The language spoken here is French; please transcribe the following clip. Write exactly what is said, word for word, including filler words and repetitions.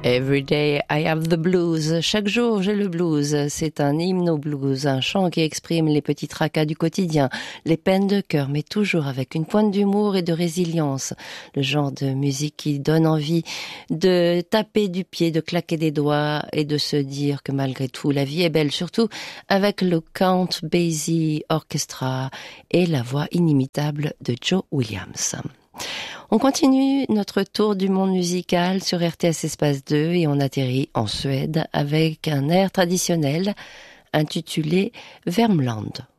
Every day I have the blues. Chaque jour j'ai le blues. C'est un hymne au blues, un chant qui exprime les petits tracas du quotidien, les peines de cœur, mais toujours avec une pointe d'humour et de résilience. Le genre de musique qui donne envie de taper du pied, de claquer des doigts et de se dire que malgré tout la vie est belle, surtout avec le Count Basie Orchestra et la voix inimitable de Joe Williams. On continue notre tour du monde musical sur R T S Espace deux et on atterrit en Suède avec un air traditionnel intitulé Värmland.